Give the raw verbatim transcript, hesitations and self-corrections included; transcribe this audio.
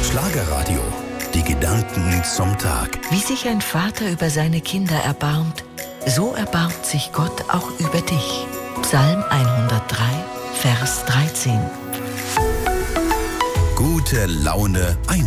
Schlagerradio. Die Gedanken zum Tag. Wie sich ein Vater über seine Kinder erbarmt, so erbarmt sich Gott auch über dich. Psalm hundertdrei, Vers dreizehn. Gute Laune ein